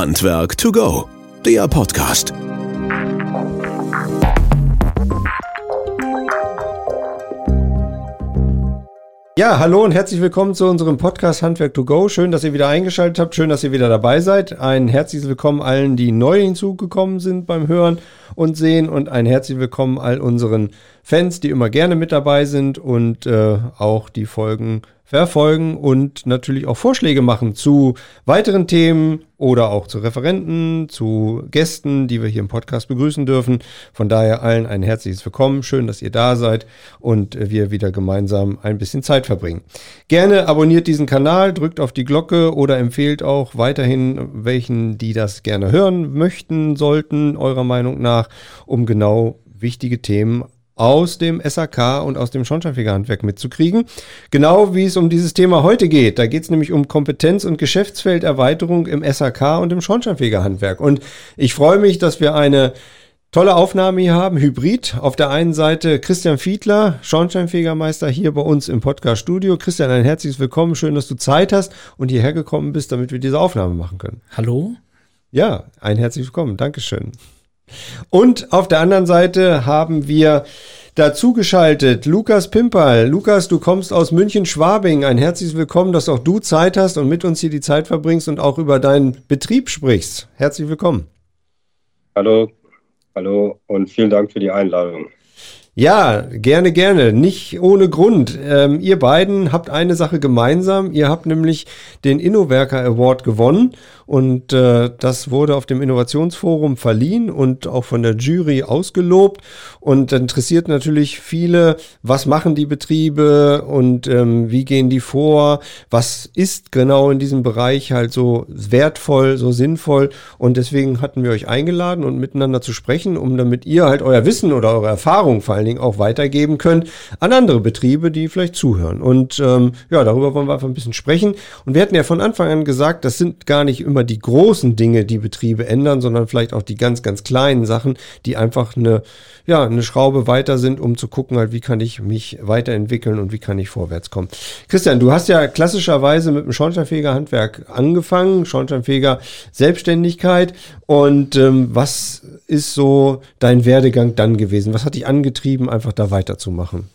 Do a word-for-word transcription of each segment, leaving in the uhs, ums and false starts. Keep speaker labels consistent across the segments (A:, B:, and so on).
A: Handwerk to go, der Podcast.
B: Ja, hallo und herzlich willkommen zu unserem Podcast Handwerk to go. Schön, dass ihr wieder eingeschaltet habt. Schön, dass ihr wieder dabei seid. Ein herzliches Willkommen allen, die neu hinzugekommen sind beim Hören und Sehen. Und ein herzliches Willkommen all unseren Fans, die immer gerne mit dabei sind und äh, auch die Folgen verfolgen und natürlich auch Vorschläge machen zu weiteren Themen oder auch zu Referenten, zu Gästen, die wir hier im Podcast begrüßen dürfen. Von daher allen ein herzliches Willkommen. Schön, dass ihr da seid und wir wieder gemeinsam ein bisschen Zeit verbringen. Gerne abonniert diesen Kanal, drückt auf die Glocke oder empfehlt auch weiterhin welchen, die das gerne hören möchten, sollten, eurer Meinung nach, um genau wichtige Themen aus dem S A K und aus dem Schornsteinfegerhandwerk mitzukriegen. Genau wie es um dieses Thema heute geht. Da geht es nämlich um Kompetenz- und Geschäftsfelderweiterung im S A K und im Schornsteinfegerhandwerk. Und ich freue mich, dass wir eine tolle Aufnahme hier haben, Hybrid. Auf der einen Seite Christian Fiedler, Schornsteinfegermeister hier bei uns im Podcast-Studio. Christian, ein herzliches Willkommen. Schön, dass du Zeit hast und hierher gekommen bist, damit wir diese Aufnahme machen können.
C: Hallo.
B: Ja, ein herzliches Willkommen. Dankeschön. Und auf der anderen Seite haben wir dazu geschaltet Lukas Pimperl. Lukas, du kommst aus München-Schwabing. Ein herzliches Willkommen, dass auch du Zeit hast und mit uns hier die Zeit verbringst und auch über deinen Betrieb sprichst. Herzlich willkommen.
D: Hallo, hallo und vielen Dank für die Einladung.
B: Ja, gerne, gerne. Nicht ohne Grund. Ähm, ihr beiden habt eine Sache gemeinsam. Ihr habt nämlich den InnoWerker Award gewonnen. Und äh, das wurde auf dem Innovationsforum verliehen und auch von der Jury ausgelobt. Und dann interessiert natürlich viele, was machen die Betriebe und ähm, wie gehen die vor? Was ist genau in diesem Bereich halt so wertvoll, so sinnvoll? Und deswegen hatten wir euch eingeladen und miteinander zu sprechen, um damit ihr halt euer Wissen oder eure Erfahrung vor allen Dingen auch weitergeben könnt an andere Betriebe, die vielleicht zuhören. Und ähm, ja, darüber wollen wir einfach ein bisschen sprechen. Und wir hatten ja von Anfang an gesagt, das sind gar nicht immer die großen Dinge, die Betriebe ändern, sondern vielleicht auch die ganz, ganz kleinen Sachen, die einfach eine, ja, eine Schraube weiter sind, um zu gucken, halt, wie kann ich mich weiterentwickeln und wie kann ich vorwärts kommen. Christian, du hast ja klassischerweise mit dem Schornsteinfegerhandwerk angefangen, Schornsteinfeger Selbstständigkeit. Und ähm, was ist so dein Werdegang dann gewesen? Was hat dich angetrieben, einfach da weiterzumachen?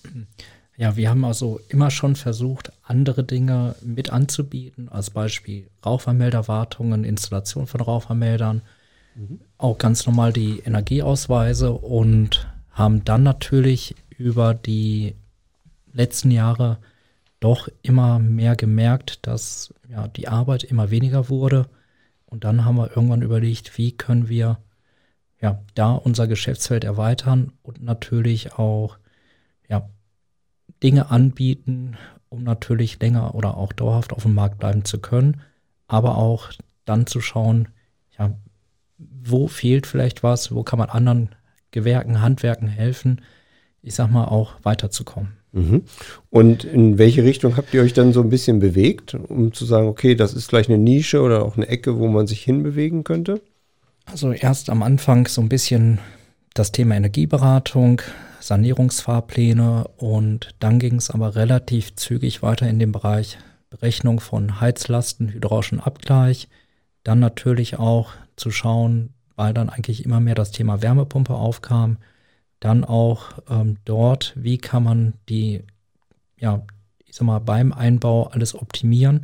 C: Ja, wir haben also immer schon versucht, andere Dinge mit anzubieten, als Beispiel Rauchwarnmelderwartungen, Installation von Rauchwarnmeldern, mhm. auch ganz normal die Energieausweise und haben dann natürlich über die letzten Jahre doch immer mehr gemerkt, dass ja, die Arbeit immer weniger wurde. Und dann haben wir irgendwann überlegt, wie können wir ja, da unser Geschäftsfeld erweitern und natürlich auch ja, Dinge anbieten, um natürlich länger oder auch dauerhaft auf dem Markt bleiben zu können, aber auch dann zu schauen, ja, wo fehlt vielleicht was, wo kann man anderen Gewerken, Handwerken helfen, ich sag mal auch weiterzukommen.
B: Mhm. Und in welche Richtung habt ihr euch dann so ein bisschen bewegt, um zu sagen, okay, das ist gleich eine Nische oder auch eine Ecke, wo man sich hinbewegen könnte?
C: Also erst am Anfang so ein bisschen das Thema Energieberatung, Sanierungsfahrpläne und dann ging es aber relativ zügig weiter in den Bereich Berechnung von Heizlasten, hydraulischen Abgleich. Dann natürlich auch zu schauen, weil dann eigentlich immer mehr das Thema Wärmepumpe aufkam, dann auch ähm, dort, wie kann man die, ja, ich sag mal, beim Einbau alles optimieren.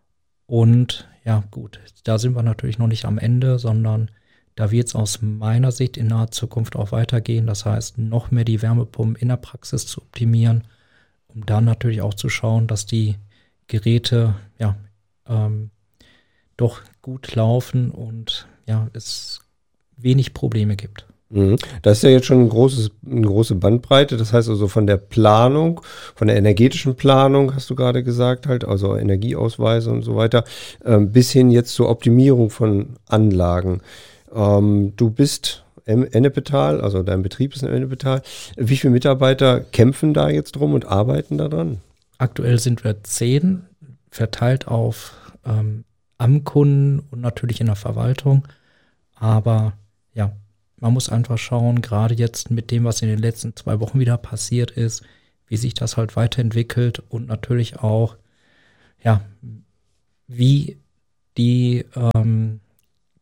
C: Und ja gut, da sind wir natürlich noch nicht am Ende, sondern da wird es aus meiner Sicht in naher Zukunft auch weitergehen. Das heißt, noch mehr die Wärmepumpen in der Praxis zu optimieren, um dann natürlich auch zu schauen, dass die Geräte ja ähm, doch gut laufen und ja es wenig Probleme gibt.
B: Das ist ja jetzt schon ein großes, eine große Bandbreite. Das heißt also von der Planung, von der energetischen Planung, hast du gerade gesagt, halt, also Energieausweise und so weiter, ähm, bis hin jetzt zur Optimierung von Anlagen. Ähm, du bist Ennepetal, also dein Betrieb ist in Ennepetal. Wie viele Mitarbeiter kämpfen da jetzt drum und arbeiten daran?
C: Aktuell sind wir zehn, verteilt auf ähm, am Kunden und natürlich in der Verwaltung. Aber ja, man muss einfach schauen, gerade jetzt mit dem, was in den letzten zwei Wochen wieder passiert ist, wie sich das halt weiterentwickelt und natürlich auch, ja, wie die ähm,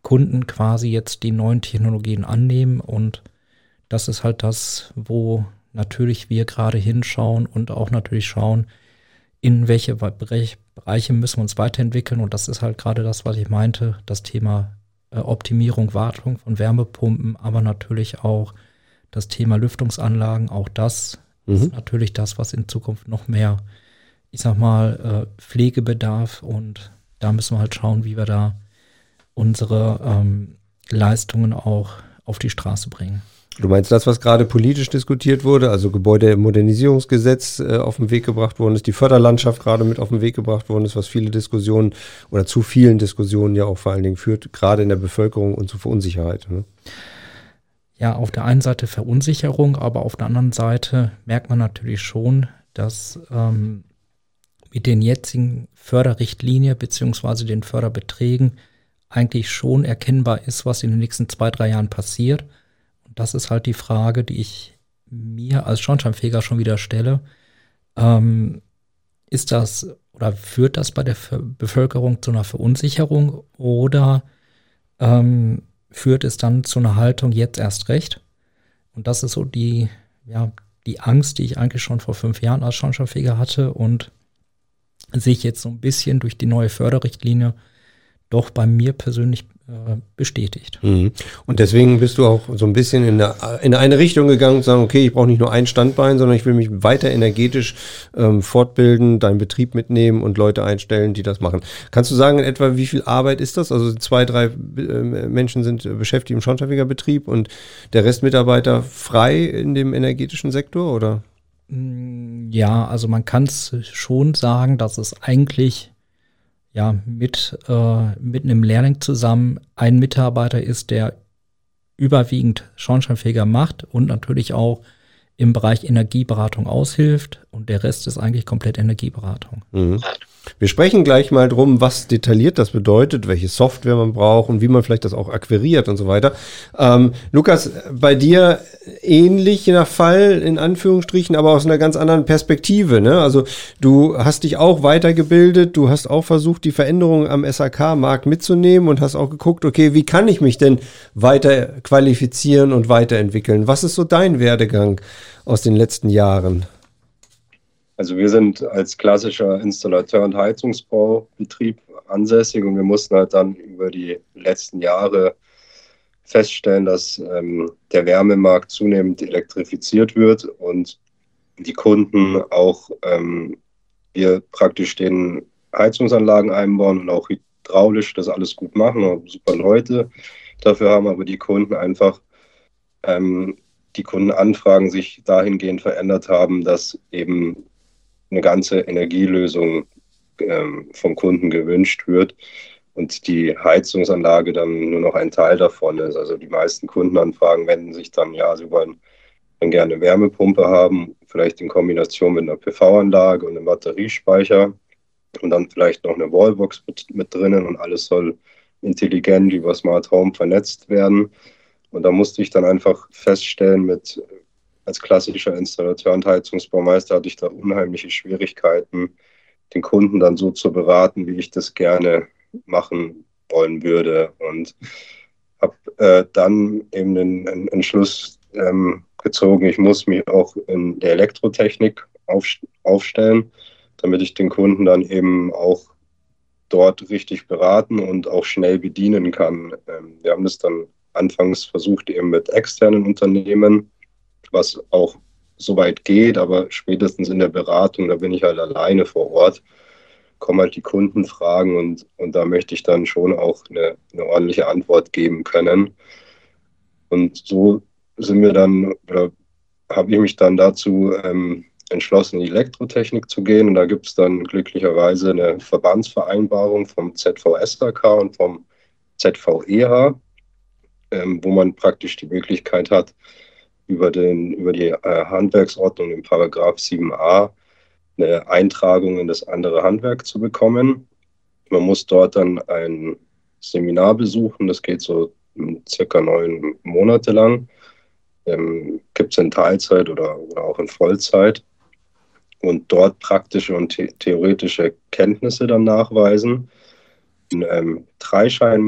C: Kunden quasi jetzt die neuen Technologien annehmen. Und das ist halt das, wo natürlich wir gerade hinschauen und auch natürlich schauen, in welche Bereiche müssen wir uns weiterentwickeln. Und das ist halt gerade das, was ich meinte, das Thema äh, Optimierung, Wartung von Wärmepumpen, aber natürlich auch das Thema Lüftungsanlagen. Auch das mhm. ist natürlich das, was in Zukunft noch mehr, ich sag mal, äh, Pflegebedarf, und da müssen wir halt schauen, wie wir da unsere ähm, Leistungen auch auf die Straße bringen.
B: Du meinst das, was gerade politisch diskutiert wurde, also Gebäudemodernisierungsgesetz äh, auf den Weg gebracht worden ist, die Förderlandschaft gerade mit auf den Weg gebracht worden ist, was viele Diskussionen oder zu vielen Diskussionen ja auch vor allen Dingen führt, gerade in der Bevölkerung, und zu Verunsicherheit. Ne?
C: Ja, auf der einen Seite Verunsicherung, aber auf der anderen Seite merkt man natürlich schon, dass ähm, mit den jetzigen Förderrichtlinien beziehungsweise den Förderbeträgen eigentlich schon erkennbar ist, was in den nächsten zwei, drei Jahren passiert. Das ist halt die Frage, die ich mir als Schornsteinfeger schon wieder stelle. Ähm, ist das oder führt das bei der Ver- Bevölkerung zu einer Verunsicherung, oder ähm, führt es dann zu einer Haltung jetzt erst recht? Und das ist so die, ja, die Angst, die ich eigentlich schon vor fünf Jahren als Schornsteinfeger hatte und sich jetzt so ein bisschen durch die neue Förderrichtlinie doch bei mir persönlich äh, bestätigt.
B: Mhm. Und deswegen bist du auch so ein bisschen in eine, in eine Richtung gegangen und sagen, okay, ich brauche nicht nur ein Standbein, sondern ich will mich weiter energetisch ähm, fortbilden, deinen Betrieb mitnehmen und Leute einstellen, die das machen. Kannst du sagen in etwa, wie viel Arbeit ist das? Also zwei, drei äh, Menschen sind beschäftigt im Schornsteinfegerbetrieb und der Rest Mitarbeiter frei in dem energetischen Sektor, oder?
C: Ja, also man kann es schon sagen, dass es eigentlich ja mit, äh, mit einem Lehrling zusammen ein Mitarbeiter ist, der überwiegend Schornsteinfeger macht und natürlich auch im Bereich Energieberatung aushilft, und der Rest ist eigentlich komplett Energieberatung.
B: Mhm. Wir sprechen gleich mal drum, was detailliert das bedeutet, welche Software man braucht und wie man vielleicht das auch akquiriert und so weiter. Ähm, Lukas, bei dir ähnlicher Fall, in Anführungsstrichen, aber aus einer ganz anderen Perspektive, ne? Also du hast dich auch weitergebildet, du hast auch versucht, die Veränderungen am S A K-Markt mitzunehmen und hast auch geguckt, okay, wie kann ich mich denn weiter qualifizieren und weiterentwickeln? Was ist so dein Werdegang aus den letzten Jahren?
D: Also wir sind als klassischer Installateur und Heizungsbaubetrieb ansässig, und wir mussten halt dann über die letzten Jahre feststellen, dass ähm, der Wärmemarkt zunehmend elektrifiziert wird und die Kunden auch ähm, wir praktisch den Heizungsanlagen einbauen und auch hydraulisch das alles gut machen, und super Leute dafür haben, aber die Kunden einfach ähm, die Kundenanfragen sich dahingehend verändert haben, dass eben eine ganze Energielösung ähm, vom Kunden gewünscht wird und die Heizungsanlage dann nur noch ein Teil davon ist. Also die meisten Kundenanfragen wenden sich dann, ja, sie wollen dann gerne eine Wärmepumpe haben, vielleicht in Kombination mit einer P V-Anlage und einem Batteriespeicher und dann vielleicht noch eine Wallbox mit, mit drinnen, und alles soll intelligent über Smart Home vernetzt werden. Und da musste ich dann einfach feststellen, mit als klassischer Installateur und Heizungsbaumeister hatte ich da unheimliche Schwierigkeiten, den Kunden dann so zu beraten, wie ich das gerne machen wollen würde. Und habe äh, dann eben den, den Entschluss ähm, gezogen, ich muss mich auch in der Elektrotechnik auf, aufstellen, damit ich den Kunden dann eben auch dort richtig beraten und auch schnell bedienen kann. Ähm, wir haben das dann anfangs versucht eben mit externen Unternehmen, was auch soweit geht, aber spätestens in der Beratung, da bin ich halt alleine vor Ort, kommen halt die Kundenfragen, und, und da möchte ich dann schon auch eine, eine ordentliche Antwort geben können. Und so sind wir dann, oder habe ich mich dann dazu ähm, entschlossen, in die Elektrotechnik zu gehen. Und da gibt es dann glücklicherweise eine Verbandsvereinbarung vom Z V S H K und vom Z V E H, ähm, wo man praktisch die Möglichkeit hat, über, den, über die äh, Handwerksordnung im Paragraph sieben a eine Eintragung in das andere Handwerk zu bekommen. Man muss dort dann ein Seminar besuchen, das geht so circa neun Monate lang. Ähm, gibt es in Teilzeit oder, oder auch in Vollzeit. Und dort praktische und the- theoretische Kenntnisse dann nachweisen. Ein ähm, Dreischein